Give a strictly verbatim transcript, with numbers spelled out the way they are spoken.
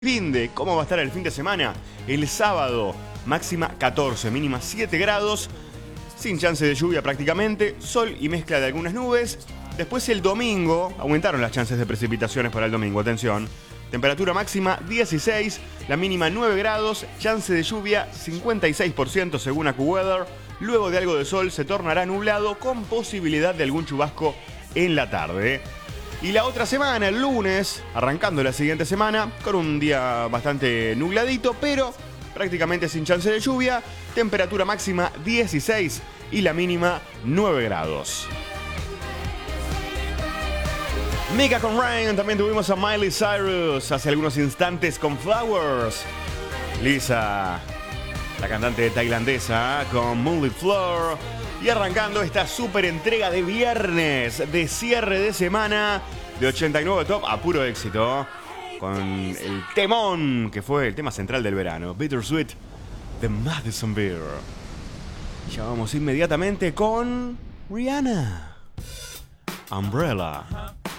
Fin de cómo va a estar el fin de semana. El sábado, máxima catorce, mínima siete grados, sin chance de lluvia prácticamente, sol y mezcla de algunas nubes. Después el domingo, aumentaron las chances de precipitaciones para el domingo, atención. Temperatura máxima dieciséis, la mínima nueve grados, chance de lluvia cincuenta y seis por ciento según AccuWeather. Luego de algo de sol se tornará nublado con posibilidad de algún chubasco en la tarde. Y la otra semana, el lunes, arrancando la siguiente semana, con un día bastante nubladito, pero prácticamente sin chance de lluvia. Temperatura máxima dieciséis y la mínima nueve grados. Mika con Ryan, también tuvimos a Miley Cyrus hace algunos instantes con Flowers. Lisa, la cantante tailandesa, con Moonlit Floor. Y arrancando esta super entrega de viernes, de cierre de semana, de ochenta y nueve Top, a puro éxito, con el temón que fue el tema central del verano, Bittersweet, de Madison Beer. Ya vamos inmediatamente con Rihanna, Umbrella.